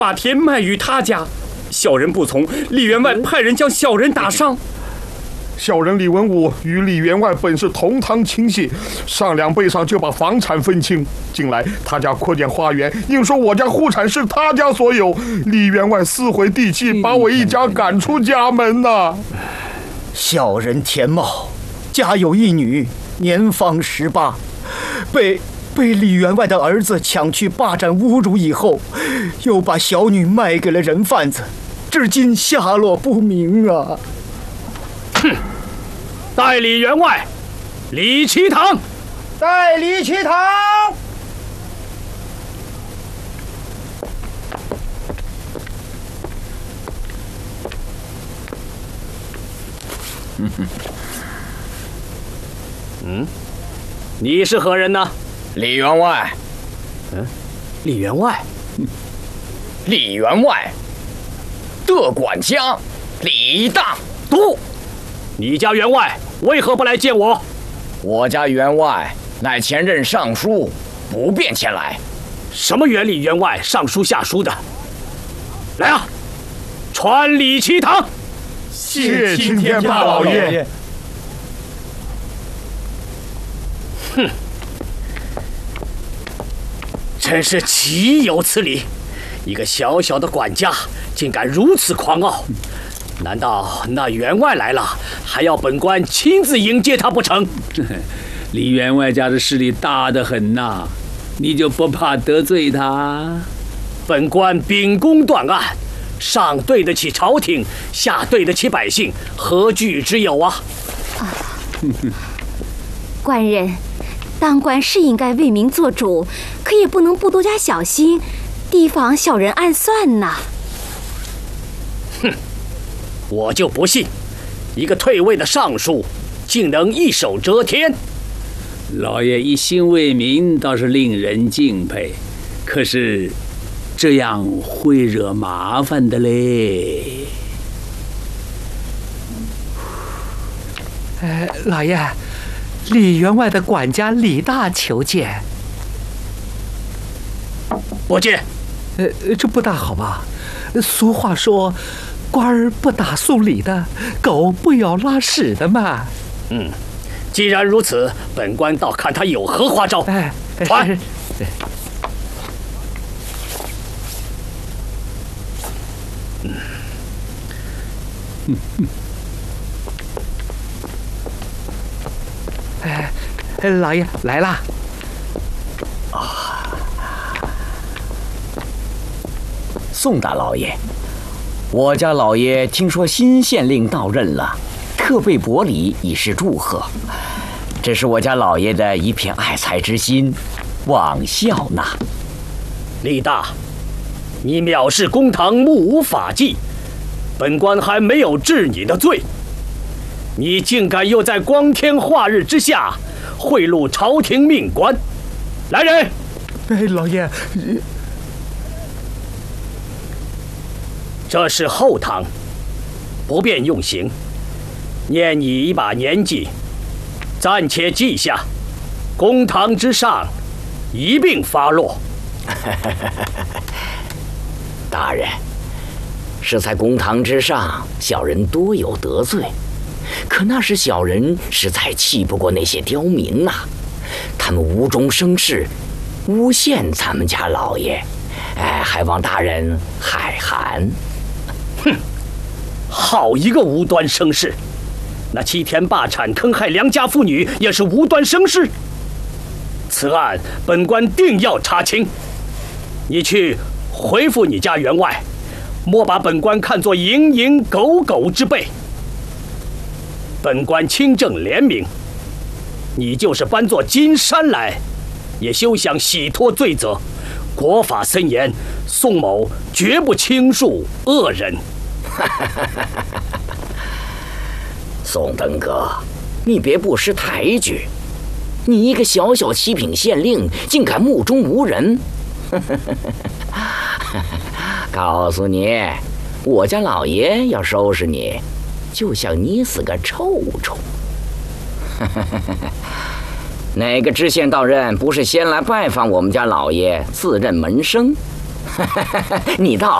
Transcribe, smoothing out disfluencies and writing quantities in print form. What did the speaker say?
把田卖与他家。小人不从，李员外派人将小人打伤。 小人李文武与李员外本是同堂亲戚，上两辈上就把房产分清。近来他家扩建花园，硬说我家户产是他家所有。李员外撕毁地契，把我一家赶出家门呐！ 小人田茂家有一女，年方18，被李员外的儿子抢去霸占侮辱以后，又把小女卖给了人贩子，至今下落不明啊！ 哼！代理员外，李其堂。 代理其堂。 你是何人呢？ 李员外。 李员外。 李员外的管家李大都。 你家员外为何不来见我？ 我家员外乃前任尚书，不便前来。 什么原理员外上书下书的？来啊，传李其堂。 谢青天大老爷。 哼，真是岂有此理！一个小小的管家，竟敢如此狂傲！难道那员外来了，还要本官亲自迎接他不成？ 李员外家的势力大得很呐，你就不怕得罪他？ 本官秉公断案，上对得起朝廷，下对得起百姓，何惧之有啊？ 官人，当官是应该为民做主，可也不能不多加小心，提防小人暗算呐。 哼！我就不信，一个退位的尚书，竟能一手遮天。 老爷一心为民，倒是令人敬佩。可是，这样会惹麻烦的嘞。 老爷，李员外的管家李大求见。 不见。 这不大好吧？俗话说，官儿不打送礼的，狗不咬拉屎的嘛。 既然如此，本官倒看他有何花招。传。 老爷来啦！ 宋大老爷，我家老爷听说新县令到任了，特备薄礼以示祝贺。这是我家老爷的一片爱才之心，望笑纳。 李大，你藐视公堂，目无法纪，本官还没有治你的罪，你竟敢又在光天化日之下贿赂朝廷命官！来人！ 老爷， 这是后堂，不便用刑，念你一把年纪，暂且记下，公堂之上一并发落。 大人，是在公堂之上，小人多有得罪，可那时小人实在气不过那些刁民呐，他们无中生事，诬陷咱们家老爷，还望大人海涵。 哼，好一个无端生事！那欺天霸产、坑害良家妇女，也是无端生事。此案本官定要查清。你去回复你家员外，莫把本官看作蝇营狗苟之辈。本官清正廉明，你就是搬作金山来，也休想洗脱罪责。国法森严，宋某绝不轻恕恶人。 宋登哥，你别不识抬举，你一个小小七品县令，竟敢目中无人。告诉你，我家老爷要收拾你，就像捏死个臭虫。哪个知县到任不是先来拜访我们家老爷，自认门生， 你倒